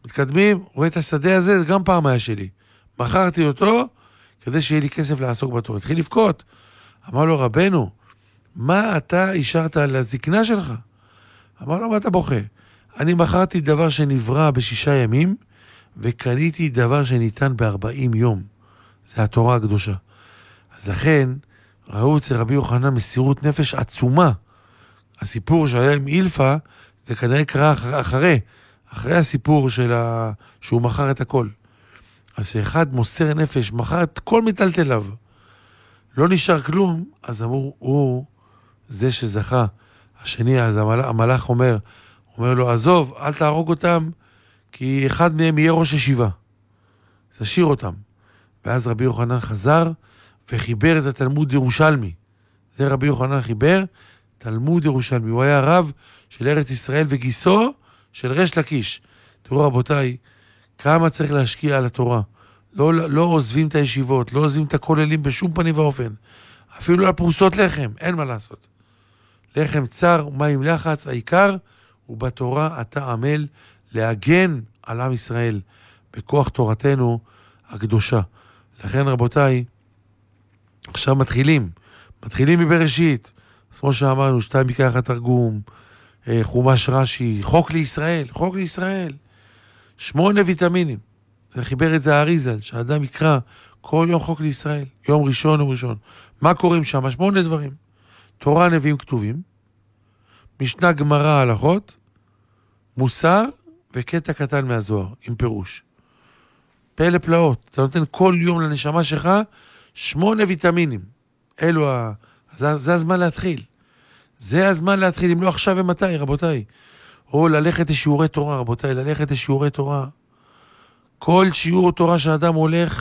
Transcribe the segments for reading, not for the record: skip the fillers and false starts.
מתקדמים, רואה את השדה הזה, זה גם פעם היה שלי. מכרתי אותו, כדי שיהיה לי כסף לעסוק בתורה. התחיל לבכות. אמר לו, רבנו, מה אתה אישרת על הזקנה שלך? אמר לו, מה אתה בוכה? אני מכרתי דבר שנברא ב6 ימים, וקניתי דבר שניתן ב40 יום. זה התורה הקדושה. אז לכן, ראו אצל רבי יוחנן מסירות נפש עצומה. הסיפור שהיה עם אילפה, זה כנראה קרה אחרי הסיפור שהוא מכר את הכל. אז שאחד מוסר נפש, מכר את כל מטלטליו, לא נשאר כלום, אז אמרו, הוא זה שזכה. השני, אז המלאך אומר לו, עזוב, אל תהרוג אותם, כי אחד מהם יהיה ראש ישיבה. תשאיר אותם. ואז רבי יוחנן חזר וחיבר את התלמוד ירושלמי. זה רבי יוחנן חיבר, תלמוד ירושלמי. הוא היה רב של ארץ ישראל וגיסו של ריש לקיש. תראו רבותיי, כמה צריך להשקיע על התורה. לא עוזבים את הישיבות, לא עוזבים את הכוללים בשום פנים ואופן. אפילו על פרוסות לחם, אין מה לעשות. לחם צר ומים לחץ, העיקר הוא בתורה אתה עמל להגן על עם ישראל בכוח תורתנו הקדושה. לכן רבותיי, עכשיו מתחילים מבראשית, כמו שאמרנו, 2 מכרך התרגום, חומש רש"י, חוק לישראל, 8 ויטמינים. חיבר את זה האריזל, שהאדם יקרא כל יום חוק לישראל, יום ראשון. מה קוראים שם? 8 דברים. תורה, נביאים, כתובים, משנה, גמרא, הלכות, מוסר וקטע קטן מהזוהר, עם פירוש. פלא פלאות. אתה נותן כל יום לנשמה שלך 8 ויטמינים. זה הזמן להתחיל. זה הזמן להתחיל, אם לא עכשיו ומתי, רבותיי. או ללכת לשיעורי תורה, רבותיי, ללכת לשיעורי תורה. כל שיעור תורה שאדם הולך,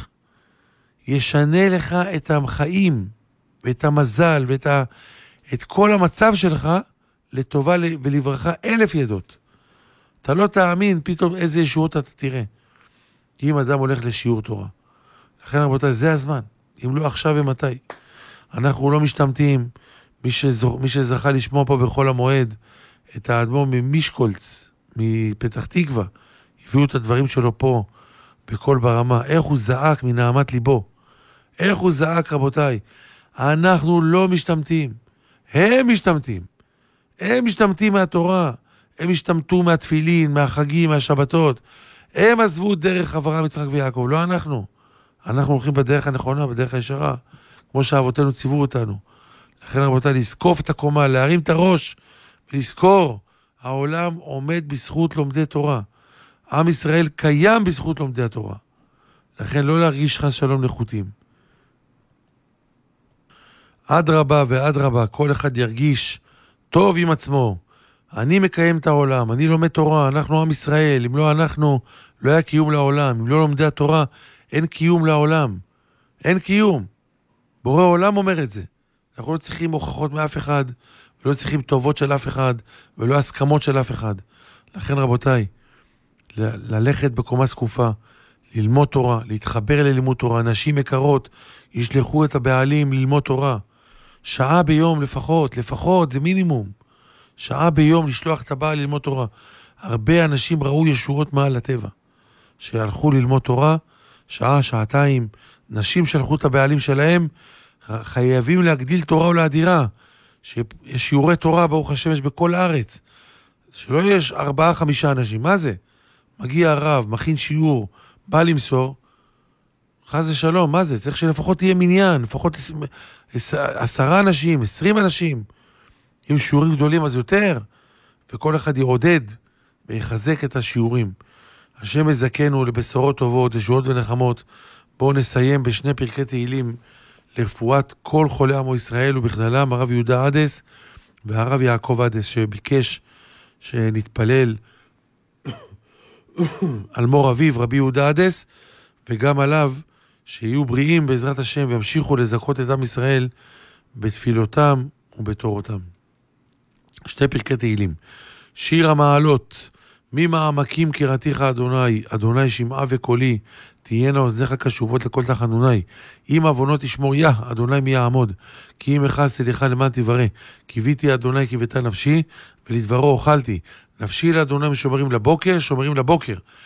ישנה לך את החיים, ואת המזל, את כל המצב שלך, לטובה ולברכה 1000 ידות. אתה לא תאמין פתאום איזה ישועות אתה תראה. אם אדם הולך לשיעור תורה. לכן רבותיי, זה הזמן. אם לא עכשיו ומתי. אנחנו לא משתמטים. מי שזכה לשמוע פה בכל המועד, את האדמו"ר ממישקולץ, מפתח תקווה, הביאו את הדברים שלו פה, בכל ברמה. איך הוא זעק מנעמת ליבו. איך הוא זעק, רבותיי. אנחנו לא משתמטים. הם משתמטים. הם משתמטים מהתורה. הם השתמטו מהתפילין, מהחגים, מהשבתות. הם עזבו דרך אברהם, יצחק ויעקב. לא אנחנו. אנחנו הולכים בדרך הנכונה, בדרך הישרה. כמו שאבותינו ציוו אותנו. לכן רבותיי, לזקוף את הקומה, להרים את הראש, ולזכור, העולם עומד בזכות לומדי תורה. עם ישראל קיים בזכות לומדי התורה. לכן לא להרגיש חס שלום נחותים. אדרבה ואדרבה, כל אחד ירגיש טוב עם עצמו. אני מקיים את העולם, אני לומד תורה, אנחנו עם ישראל. אם לא אנחנו, לא היה קיום לעולם. אם לא לומדי התורה, אין קיום לעולם. אין קיום. בורא עולם אומר את זה. אנחנו לא צריכים הוכחות מאף אחד, ולא צריכים טובות של אף אחד, ולא הסכמות של אף אחד. לכן רבותיי, ללכת בקומה זקופה, ללמוד תורה, להתחבר ללימוד תורה, נשים יקרות, ישלחו את הבעלים ללמוד תורה. שעה ביום לפחות, זה מינימום. שעה ביום לשלוח את הבעל ללמוד תורה. הרבה אנשים ראו ישועות מעל הטבע, שהלכו ללמוד תורה, שעה, שעתיים, נשים שלחו את הבעלים שלהם, חייבים להגדיל תורה ולהדירה, שיש שיעורי תורה, ברוך השם, יש בכל הארץ, שלא יש 4-5 אנשים, מה זה? מגיע הרב, מכין שיעור, בא למסור, חס ושלום, מה זה? צריך שלפחות תהיה מניין, לפחות 10 אנשים, 20 אנשים, עם שיעורים גדולים אז יותר, וכל אחד יעודד ויחזק את השיעורים. השם יזכנו לבשורות טובות, ישועות ונחמות. בואו נסיים ב2 פרקי תהילים לרפואת כל חולי עמו ישראל, ובכללם הרב יהודה עדס והרב יעקב עדס, שביקש שנתפלל על מור אביו רבי יהודה עדס, וגם עליו שיהיו בריאים בעזרת השם וימשיכו לזכות את עם ישראל בתפילותם ובתורותם. 2 פרקי תהילים. שיר המעלות, ממעמקים קראתיך אדוני, אדוני שמעה וקולי, תהיינה אוזניך קשובות לכל תחנוני. אם עוונות תשמור יה, אדוני מי יעמוד. כי אם אחד סליחה למען תברא. קיוויתי אדוני קיוותה נפשי, ולדברו אוכלתי. נפשי לאדוני משומרים לבוקר, שומרים לבוקר.